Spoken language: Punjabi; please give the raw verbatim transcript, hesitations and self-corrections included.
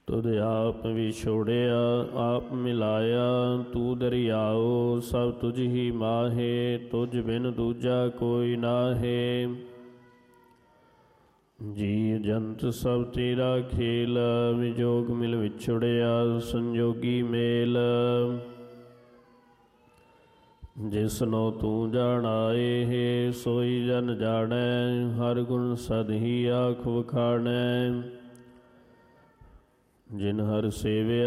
ਤੁਧ ਆਪ ਵਿਛੋੜਿਆ ਆਪ ਮਿਲਾਇਆ, ਤੂੰ ਦਰਿਆਓ ਸਭ ਤੁਝ ਹੀ ਮਾਹੇ, ਤੁਝ ਬਿਨ ਦੂਜਾ ਕੋਈ ਨਾਹੇ। ਜੀ ਜੰਤ ਸਭ ਤੇਰਾ ਖੇਲ, ਵਿਜੋਗ ਮਿਲ ਵਿਛੜਿਆ ਸੰਜੋਗੀ ਮੇਲ। ਜਿਸਨੋ ਤੂੰ ਜਾਣਾਏ ਸੋਈ ਜਨ ਜਾਣੈ, ਹਰ ਗੁਣ ਸਦ ਹੀ ਆਖ ਵਖਾਣੈ। ਜਿਨ ਹਰ ਸੇਵਿਆ